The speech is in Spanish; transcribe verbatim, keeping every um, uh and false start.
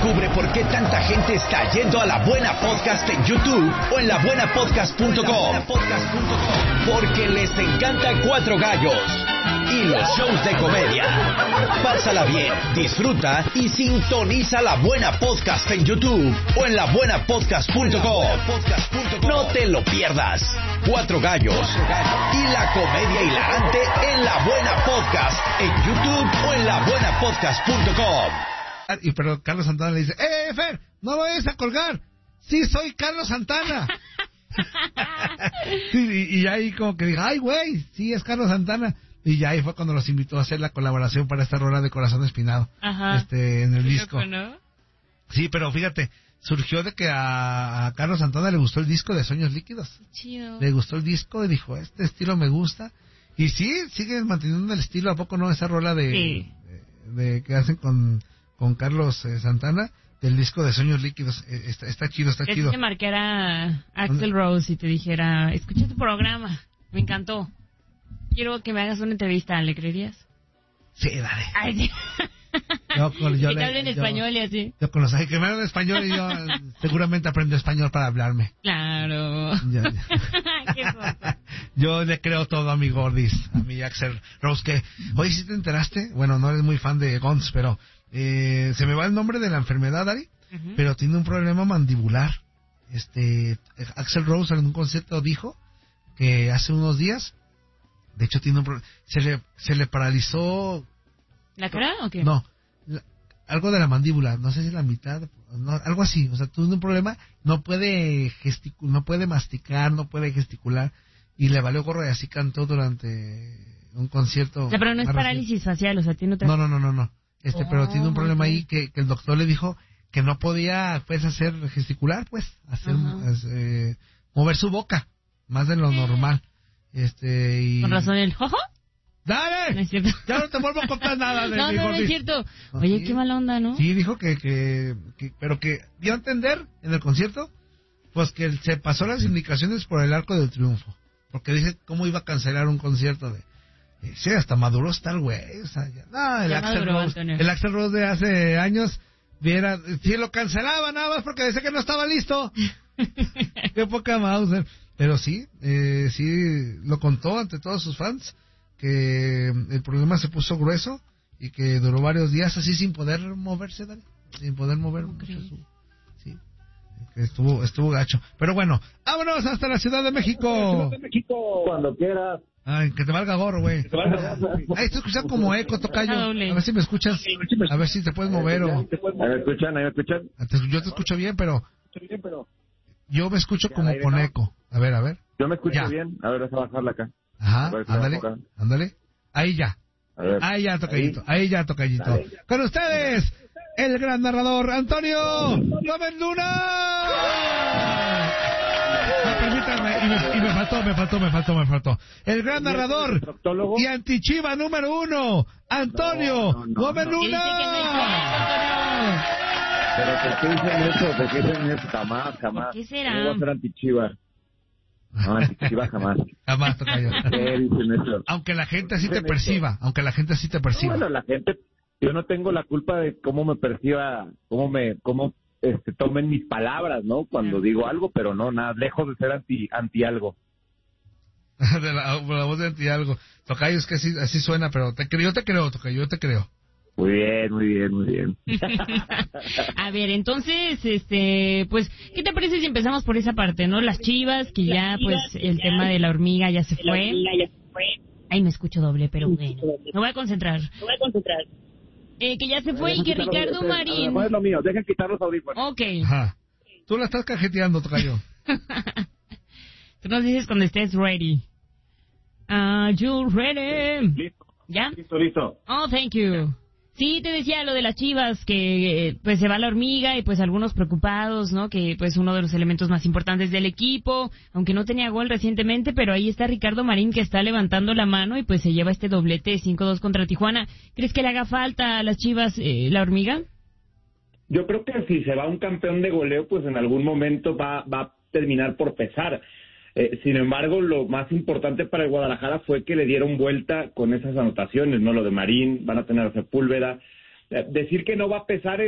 Descubre por qué tanta gente está yendo a La Buena Podcast en YouTube o en la buena podcast punto com. Porque les encanta Cuatro Gallos y los shows de comedia. Pásala bien, disfruta y sintoniza La Buena Podcast en YouTube o en la buena podcast punto com. No te lo pierdas. Cuatro Gallos y la comedia hilarante en La Buena Podcast en YouTube o en la buena podcast punto com. Y pero Carlos Santana le dice, ¡eh, Fer! ¡No vayas a colgar! ¡Sí, soy Carlos Santana! Sí, y, y ahí como que dijo, ¡ay, güey! Sí, es Carlos Santana. Y ya ahí fue cuando los invitó a hacer la colaboración para esta rola de Corazón Espinado. Ajá. Este, en el disco. ¿No? Sí, pero fíjate, surgió de que a, a Carlos Santana le gustó el disco de Sueños Líquidos. Chido. Le gustó el disco y dijo, este estilo me gusta. Y sí, siguen manteniendo el estilo. ¿A poco no? Esa rola de, Sí. de, de que hacen con, con Carlos eh, Santana, del disco de Sueños Líquidos. Eh, está, está chido, está Que chido. te marcara Axl Rose y te dijera, escucha tu programa, me encantó. Quiero que me hagas una entrevista, ¿le creerías? Sí, dale. Ay, sí. Yo, con, yo que te le- hablen yo- español y así. Yo con los ay, que me hablan español y yo eh, seguramente aprendo español para hablarme. Claro. Ya, ya. Qué cosa. Yo le creo todo a mi Gordis, a mi Axel Rose, que, oye, ¿sí te enteraste? Bueno, no eres muy fan de Guns, pero eh, se me va el nombre de la enfermedad, Ari, Ujú. pero tiene un problema mandibular. Este, Axel Rose en un concierto dijo que hace unos días, de hecho tiene un pro- se le se le paralizó, ¿La cara o qué? no, la- algo de la mandíbula, no sé si la mitad, no, algo así, o sea, tuvo un problema, no puede gesticular, no puede masticar, no puede gesticular, y le valió gorro y así cantó durante un concierto. O sea, pero no es más parálisis facial, o sea, tiene otra... reciente. No, no, no, no, no, este, Oh, pero tiene un problema ok. ahí que, que el doctor le dijo que no podía, pues, hacer gesticular, pues, hacer, Ajá. eh, mover su boca, más de lo normal, este, y... Con razón el jojo. ¡Dale! No es cierto. Ya no te vuelvo a contar nada de No, mi no, no es Gordis. cierto. No, Oye, sí. qué mala onda, ¿no? Sí, dijo que, que, que, pero que dio a entender en el concierto, pues que se pasó las indicaciones por el Arco del Triunfo, porque dice cómo iba a cancelar un concierto de, eh, sí, hasta maduro está el güey, o sea, ya, no, el Ya Axel maduró, Rose, Antonio. el Axel Rose de hace años, viera, si lo cancelaba nada más porque decía que no estaba listo, qué poca Mauser, pero sí, eh, sí, lo contó ante todos sus fans, que el problema se puso grueso y que duró varios días así sin poder moverse, Dani, sin poder mover ¿Cómo mucho crees? su- sí, que estuvo estuvo gacho. Pero bueno, vámonos hasta la Ciudad de México. Cuando quieras. Ay, que te valga gorro, güey. Ahí te escuchas como eco, tocayo. Está doble. A ver si me escuchas, a ver si te puedes mover o... ¿Ahí me escuchan? ¿Ahí me escuchan? Te- Yo te escucho bien, pero yo me escucho como aire, con ¿no? eco. A ver, a ver. Yo me escucho Ya. bien. A ver, vas a bajarla acá. Ajá, A ver, ándale, acá. ándale. Ahí ya. A ver. Ahí ya, tocallito. Ahí ya, tocallito. Dale. Con ustedes, el gran narrador, Antonio Gómez Luna. Ah, permítanme, y me, y me faltó, me faltó, me faltó, me faltó. El gran narrador proctólogo? y antichiva número uno, Antonio No, no, no, Gómez no. Luna. Dice que no es cierto, Pero ¿por qué dicen eso? ¿Por qué dicen eso? Jamás, jamás. ¿Por qué será? ¿Cómo va a ser antichiva? No, antichiva jamás. Jamás, tocayo. ¿Qué dicen eso? Aunque la gente así te perciba, aunque la gente así te No, perciba. bueno, la gente, yo no tengo la culpa de cómo me perciba, cómo me, cómo este, tomen mis palabras, ¿no? Cuando digo algo, pero no, nada, lejos de ser anti, anti algo. de, la, de la voz de anti algo. Tocayo, es que así, así suena, pero te creo, yo te creo, Tocayo, yo te creo. Muy bien, muy bien, muy bien. A ver, entonces, este, pues, ¿qué te parece si empezamos por esa parte, no? Las Chivas, que ya, pues, el tema de la hormiga ya se fue. Ay, me escucho doble, pero bueno. Me voy a concentrar. Me voy a concentrar. Eh, que ya se fue y que Ricardo Marín... No es lo mío, dejen quitar los audífonos. Ok. Ajá. Tú la estás cajeteando, Tocayo. Tú nos dices cuando estés ready. Are you ready? Listo, ¿Ya? listo, listo. Oh, thank you. Sí, te decía lo de las Chivas, que eh, pues se va la hormiga y pues algunos preocupados, ¿no? Que pues uno de los elementos más importantes del equipo, aunque no tenía gol recientemente, pero ahí está Ricardo Marín que está levantando la mano y pues se lleva este doblete cinco dos contra Tijuana. ¿Crees que le haga falta a las Chivas eh, la hormiga? Yo creo que si se va un campeón de goleo, pues en algún momento va, va a terminar por pesar. Eh, sin embargo, lo más importante para el Guadalajara fue que le dieron vuelta con esas anotaciones, ¿no? Lo de Marín, van a tener a Sepúlveda. Eh, decir que no va a pesar